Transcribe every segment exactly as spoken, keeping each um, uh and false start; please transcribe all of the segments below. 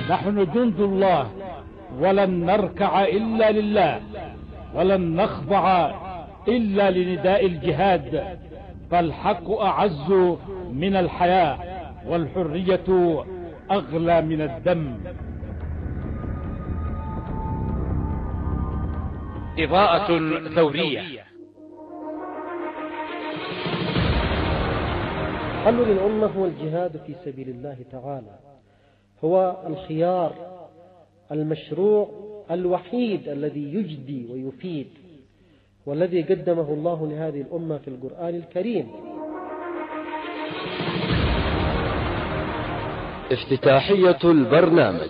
نحن جند الله، ولن نركع إلا لله، ولن نخضع إلا لنداء الجهاد، فالحق أعز من الحياة، والحرية أغلى من الدم. إضاءة ثورية. حل للأمة هو الجهاد في سبيل الله تعالى، هو الخيار المشروع الوحيد الذي يجدي ويفيد، والذي قدمه الله لهذه الأمة في القرآن الكريم. افتتاحية البرنامج.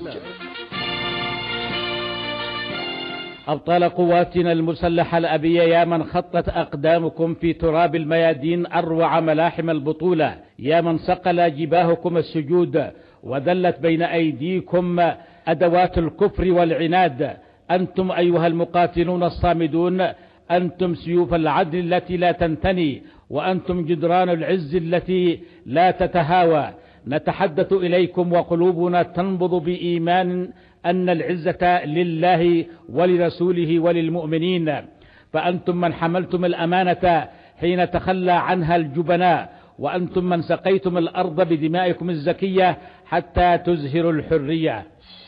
أبطال قواتنا المسلحة الأبية، يا من خطت أقدامكم في تراب الميادين أروع ملاحم البطولة، يا من صقل جباهكم السجود وذلت بين أيديكم أدوات الكفر والعناد، أنتم أيها المقاتلون الصامدون، أنتم سيوف العدل التي لا تنتني، وأنتم جدران العز التي لا تتهاوى. نتحدث إليكم وقلوبنا تنبض بإيمان أن العزة لله ولرسوله وللمؤمنين، فأنتم من حملتم الأمانة حين تخلى عنها الجبناء، وأنتم من سقيتم الأرض بدمائكم الزكية حتى تزهروا الحرية.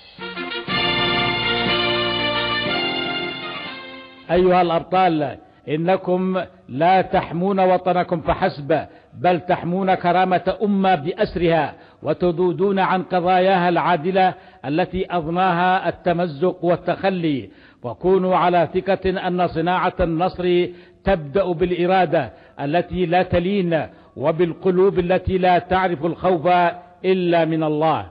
أيها الأبطال، إنكم لا تحمون وطنكم فحسب، بل تحمون كرامة أمة بأسرها، وتذودون عن قضاياها العادلة التي أضناها التمزق والتخلي، وكونوا على ثقة أن صناعة النصر تبدأ بالإرادة التي لا تلين، وبالقلوب التي لا تعرف الخوف إلا من الله.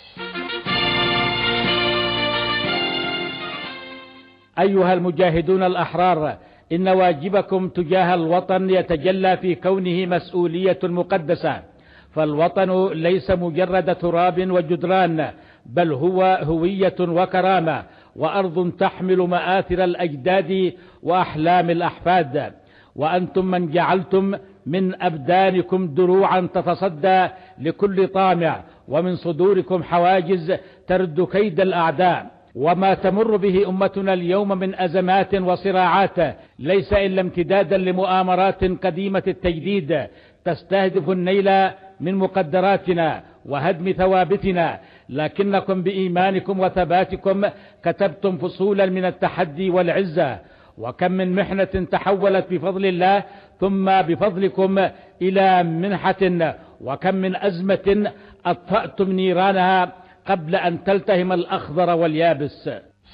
أيها المجاهدون الأحرار، إن واجبكم تجاه الوطن يتجلى في كونه مسؤولية مقدسة، فالوطن ليس مجرد تراب وجدران، بل هو هوية وكرامة، وأرض تحمل مآثر الأجداد وأحلام الأحفاد، وأنتم من جعلتم من أبدانكم دروعا تتصدى لكل طامع، ومن صدوركم حواجز ترد كيد الأعداء. وما تمر به أمتنا اليوم من أزمات وصراعات ليس إلا امتدادا لمؤامرات قديمة التجديد تستهدف النيل من مقدراتنا وهدم ثوابتنا، لكنكم بإيمانكم وثباتكم كتبتم فصولا من التحدي والعزة، وكم من محنة تحولت بفضل الله ثم بفضلكم إلى منحة، وكم من أزمة أطفأتم نيرانها قبل أن تلتهم الأخضر واليابس.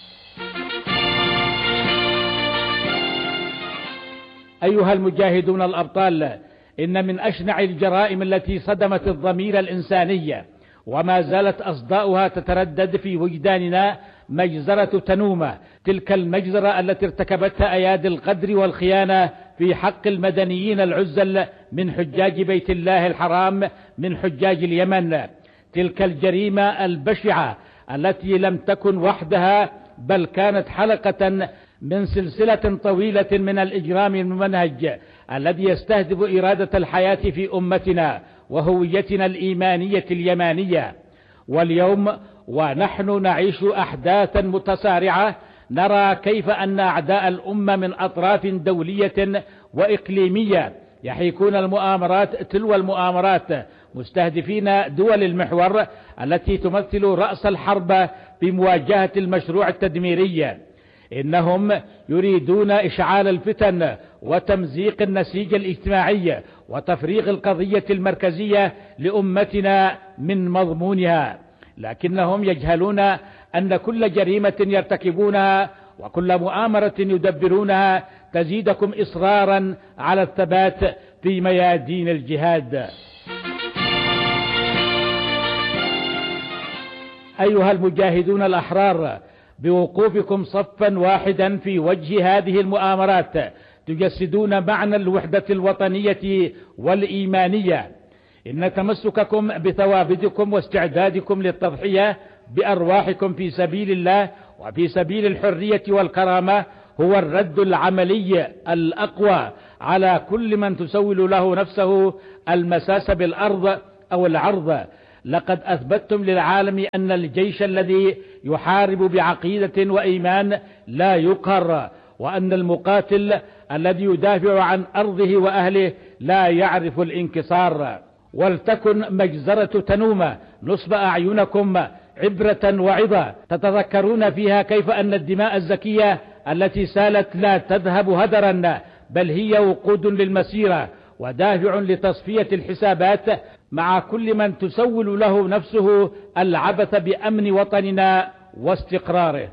أيها المجاهدون الأبطال، إن من أشنع الجرائم التي صدمت الضمير الإنساني وما زالت أصداؤها تتردد في وجداننا مجزرة تنومة، تلك المجزرة التي ارتكبتها أيادي الغدر والخيانة في حق المدنيين العزل من حجاج بيت الله الحرام من حجاج اليمن، تلك الجريمة البشعة التي لم تكن وحدها بل كانت حلقة من سلسلة طويلة من الإجرام الممنهج الذي يستهدف إرادة الحياة في أمتنا وهويتنا الإيمانية اليمانية. واليوم ونحن نعيش أحداثا متسارعة نرى كيف أن أعداء الأمة من أطراف دولية وإقليمية يحيكون المؤامرات تلو المؤامرات، مستهدفين دول المحور التي تمثل رأس الحرب في مواجهة المشروع التدميري. إنهم يريدون إشعال الفتن وتمزيق النسيج الاجتماعي وتفريغ القضية المركزية لأمتنا من مضمونها، لكنهم يجهلون أن كل جريمة يرتكبونها وكل مؤامرة يدبرونها تزيدكم إصرارا على الثبات في ميادين الجهاد. أيها المجاهدون الأحرار، بوقوفكم صفا واحدا في وجه هذه المؤامرات تجسدون معنى الوحدة الوطنية والإيمانية. إن تمسككم بثوابتكم واستعدادكم للتضحية بأرواحكم في سبيل الله وفي سبيل الحرية والكرامة هو الرد العملي الأقوى على كل من تسول له نفسه المساس بالأرض أو العرض. لقد أثبتتم للعالم أن الجيش الذي يحارب بعقيدة وإيمان لا يقهر، وأن المقاتل الذي يدافع عن أرضه وأهله لا يعرف الانكسار. ولتكن مجزرة تنوم نصب أعينكم عبرة وعظة تتذكرون فيها كيف أن الدماء الزكية التي سالت لا تذهب هدرا، بل هي وقود للمسيرة ودافع لتصفية الحسابات مع كل من تسول له نفسه العبث بأمن وطننا واستقراره.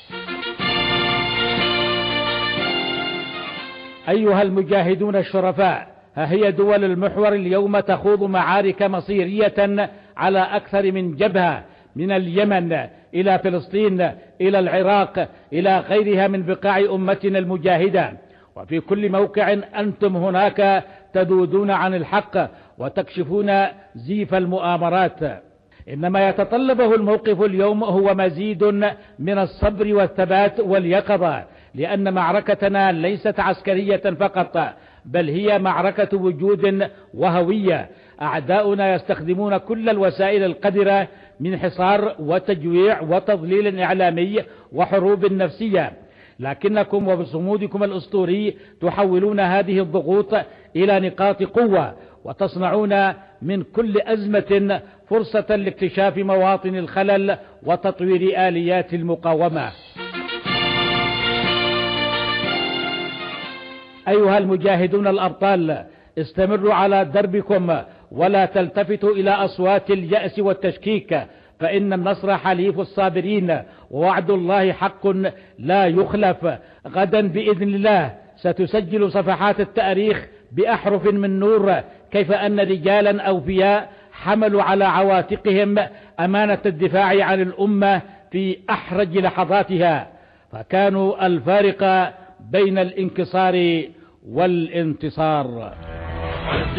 أيها المجاهدون الشرفاء، ها هي دول المحور اليوم تخوض معارك مصيرية على أكثر من جبهة، من اليمن إلى فلسطين إلى العراق إلى غيرها من بقاع أمتنا المجاهدة، وفي كل موقع أنتم هناك تذودون عن الحق وتكشفون زيف المؤامرات. إنما يتطلبه الموقف اليوم هو مزيد من الصبر والثبات واليقظة، لأن معركتنا ليست عسكرية فقط، بل هي معركة وجود وهوية. أعداؤنا يستخدمون كل الوسائل القذرة من حصار وتجويع وتضليل إعلامي وحروب نفسية، لكنكم وبصمودكم الأسطوري تحولون هذه الضغوط إلى نقاط قوة، وتصنعون من كل أزمة فرصة لاكتشاف مواطن الخلل وتطوير آليات المقاومة. أيها المجاهدون الأبطال، استمروا على دربكم ولا تلتفتوا إلى أصوات اليأس والتشكيك، فإن النصر حليف الصابرين، ووعد الله حق لا يخلف. غدا بإذن الله ستسجل صفحات التاريخ بأحرف من نور كيف أن رجالا أوفياء حملوا على عواتقهم أمانة الدفاع عن الأمة في أحرج لحظاتها، فكانوا الفارق بين الانكسار والانتصار.